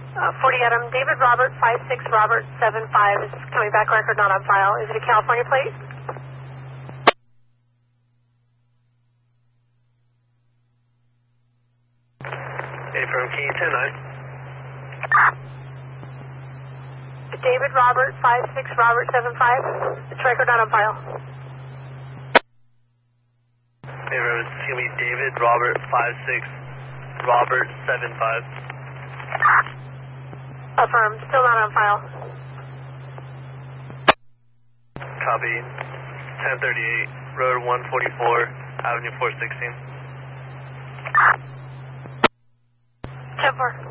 40 Adam, David Robert, 56 Robert, 75 is coming back, record not on file. Is it a California plate? From Key 10-9. David Robert, 56 Robert, 75. It's record not on file. Hey, Robert, it's going to be David Robert, 56 Robert, 75. Affirm, still not on file. Copy. 1038, Road 144, Avenue 416. 10-4.